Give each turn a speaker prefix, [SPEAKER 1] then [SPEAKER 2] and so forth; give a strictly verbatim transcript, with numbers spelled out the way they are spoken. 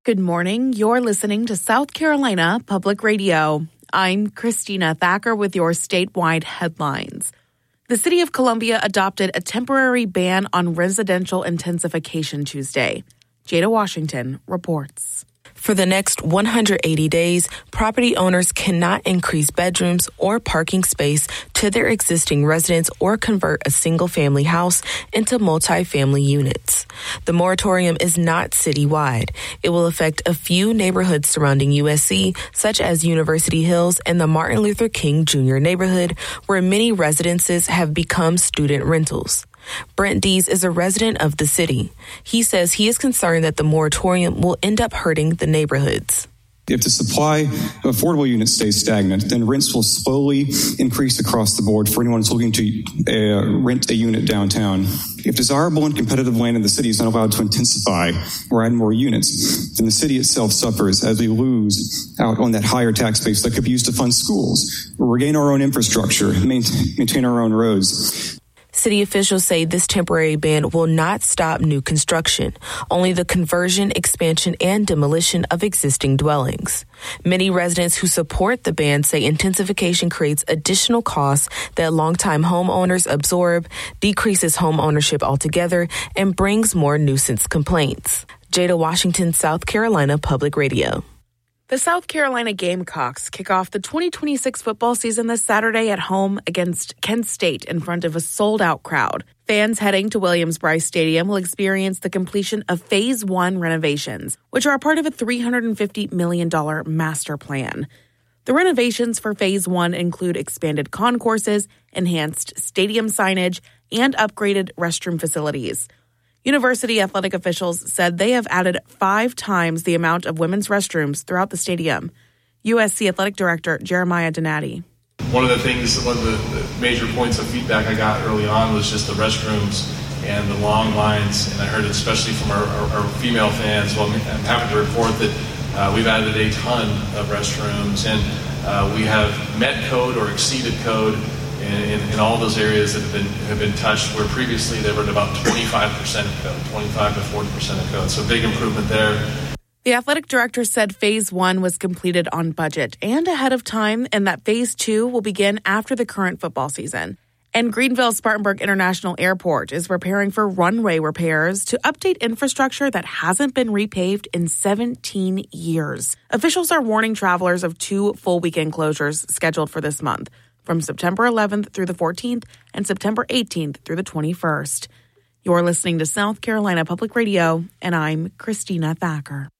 [SPEAKER 1] Good morning. You're listening to South Carolina Public Radio. I'm Christina Thacker with your statewide headlines. The City of Columbia adopted a temporary ban on residential intensification Tuesday. Jada Washington reports.
[SPEAKER 2] For the next one hundred eighty days, property owners cannot increase bedrooms or parking space to their existing residence or convert a single-family house into multi-family units. The moratorium is not citywide. It will affect a few neighborhoods surrounding U S C, such as University Hills and the Martin Luther King Junior neighborhood, where many residences have become student rentals. Brent Dees is a resident of the city. He says he is concerned that the moratorium will end up hurting the neighborhoods.
[SPEAKER 3] If the supply of affordable units stays stagnant, then rents will slowly increase across the board for anyone who's looking to uh, rent a unit downtown. If desirable and competitive land in the city is not allowed to intensify or add more units, then the city itself suffers as we lose out on that higher tax base that could be used to fund schools, regain our own infrastructure, maintain, maintain our own roads.
[SPEAKER 2] City officials say this temporary ban will not stop new construction, only the conversion, expansion, and demolition of existing dwellings. Many residents who support the ban say intensification creates additional costs that longtime homeowners absorb, decreases home ownership altogether, and brings more nuisance complaints. Jada Washington, South Carolina Public Radio.
[SPEAKER 1] The South Carolina Gamecocks kick off the twenty twenty-six football season this Saturday at home against Kent State in front of a sold-out crowd. Fans heading to Williams-Brice Stadium will experience the completion of Phase one renovations, which are a part of a three hundred fifty million dollars master plan. The renovations for Phase one include expanded concourses, enhanced stadium signage, and upgraded restroom facilities. University athletic officials said they have added five times the amount of women's restrooms throughout the stadium. U S C Athletic Director Jeremiah Donati.
[SPEAKER 4] One of the things, one of the, the major points of feedback I got early on was just the restrooms and the long lines, and I heard it especially from our, our, our female fans. Well, I'm happy to report that uh, we've added a ton of restrooms, and uh, we have met code or exceeded code In, in all those areas that have been have been touched, where previously they were at about twenty-five percent of code, twenty-five to forty percent of code. So big improvement there.
[SPEAKER 1] The athletic director said Phase one was completed on budget and ahead of time, and that Phase two will begin after the current football season. And Greenville Spartanburg International Airport is preparing for runway repairs to update infrastructure that hasn't been repaved in seventeen years. Officials are warning travelers of two full weekend closures scheduled for this month, from September eleventh through the fourteenth and September eighteenth through the twenty-first. You're listening to South Carolina Public Radio, and I'm Christina Thacker.